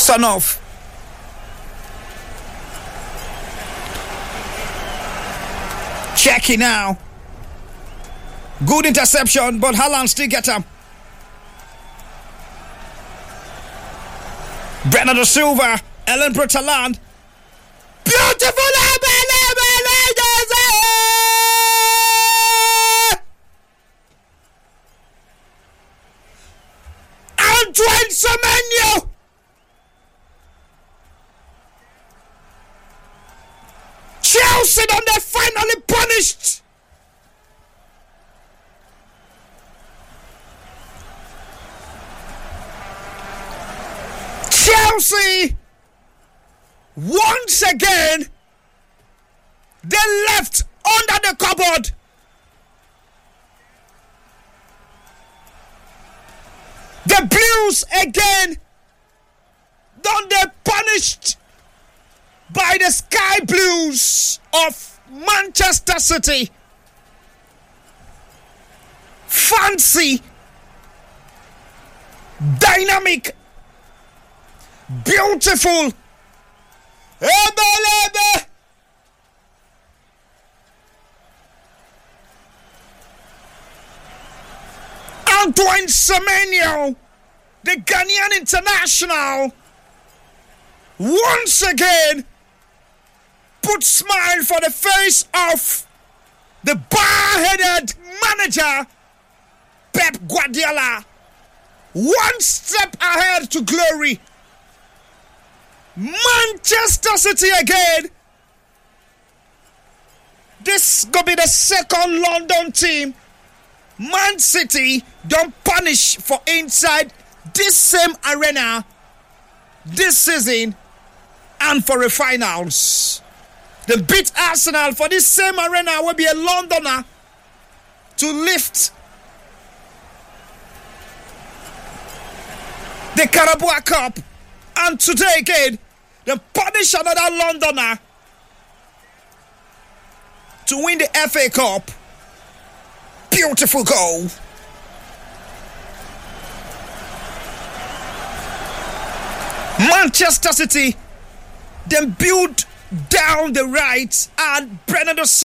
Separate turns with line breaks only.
Kosanov. Checking now. Good interception, but Haaland still get him. Bernardo Silva, Ellen Brutaland. Beautiful! Antoine Semenyo! Chelsea done they finally punished. Chelsea once again they left under the cupboard. The Blues again done they punished by the Sky Blues of Manchester City. Fancy, dynamic, beautiful. Antoine Semenyo, the Ghanaian international, once again put smile for the face of the bar-headed manager Pep Guardiola. One step ahead to glory. Manchester City again. This gonna be the second London team Man City don't punish for inside this same arena this season and for the finals. They beat Arsenal for this same arena will be a Londoner to lift the Carabao Cup, and today again they punish another Londoner to win the FA Cup. Beautiful goal. Manchester City then build down the right and Bernardo